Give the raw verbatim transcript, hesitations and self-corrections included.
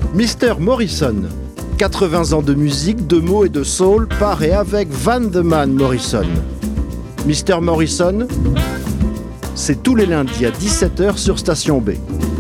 Mister Morrison, quatre-vingts ans de musique, de mots et de soul par et avec Van the Man Morrison. Mister Morrison, c'est tous les lundis à dix-sept heures sur Station B.